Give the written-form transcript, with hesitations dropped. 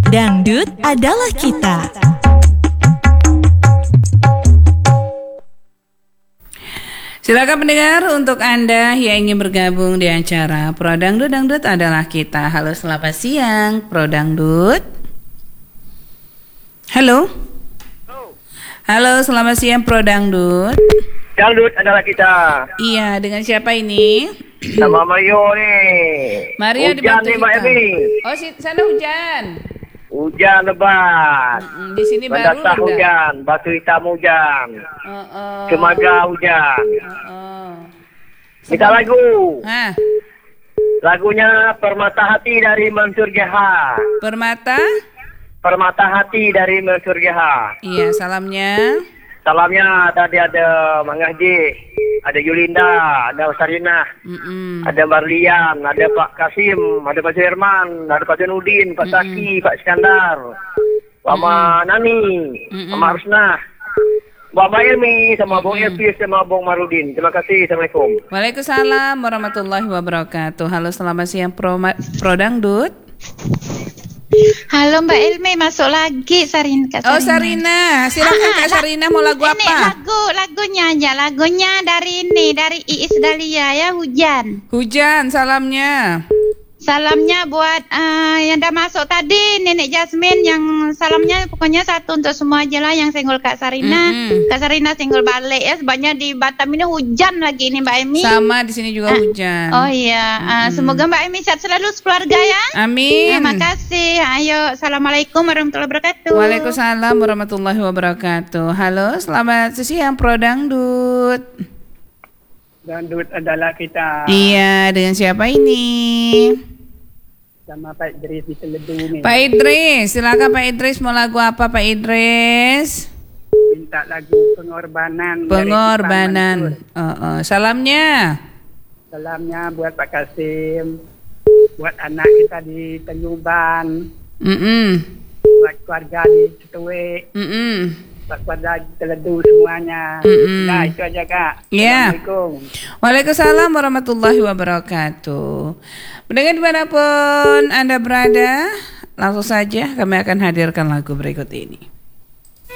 Dangdut adalah kita. Silakan pendengar, untuk Anda yang ingin bergabung di acara Pro Dangdut, Dangdut adalah kita. Halo, selamat siang Pro Dangdut. Halo. Halo, selamat siang Pro Dangdut. Dangdut adalah kita. Iya, dengan siapa ini? Sama Mario nih. Mario di hujan Batu nih Mbak Hitam. Emi. Oh, sana hujan. Hujan lebat. Di sini baru Mendatang reda. hujan, Batu Hitam hujan. Oh. Kemaga hujan. Minta lagu. Hah, Lagunya Permata Hati dari Mansur Geha. Permata? Permata Hati dari Mansur Geha. Iya, salamnya. Salamnya tadi ada Mang Haji, ada Yulinda, ada Sarina, ada Marlian, ada Pak Kasim, ada Pak Herman, ada Pak Janudin, Pak Saki, Pak Iskandar, Mama Nani, Mama Rusnah, Mbak Emi, sama Bung Elvis, sama Bung Marudin. Terima kasih. Assalamualaikum. Waalaikumsalam warahmatullahi wabarakatuh. Halo, selamat siang Pro Dangdut. Halo Mbak Elmi, masuk lagi Kak Sarina. Oh, Sarina, silakan Kak Sarina, mau lagu Ini apa? lagunya dari Iis Dahlia ya, Hujan. Hujan, salamnya. Salamnya buat yang udah masuk tadi, Nenek Jasmine, yang salamnya pokoknya satu untuk semua aja lah, yang senggol Kak Sarina. Kak Sarina senggol balik ya, sebabnya di Batam ini hujan lagi ini Mbak Emi. Sama di sini juga hujan. Oh iya, semoga Mbak Emi sehat selalu sekeluarga ya. Amin. Terima kasih. Ayo, assalamualaikum warahmatullahi wabarakatuh. Waalaikumsalam warahmatullahi wabarakatuh. Halo, selamat siang Pro Dangdut. Dangdut adalah kita. Iya, dengan siapa ini? Sama Pak Idris di Teledu nih. Pak Idris, silakan Pak Idris, mau lagu apa Pak Idris? Minta lagu Pengorbanan. Pengorbanan. Salamnya. Salamnya buat Pak Kasim, buat anak kita di Tanjung buat keluarga di Cetue, buat keluarga di Teledu semuanya. Nah, itu aja Kak. Ya. Assalamualaikum. Waalaikumsalam warahmatullahi wabarakatuh. Mendengar dimanapun Anda berada, langsung saja kami akan hadirkan lagu berikut ini.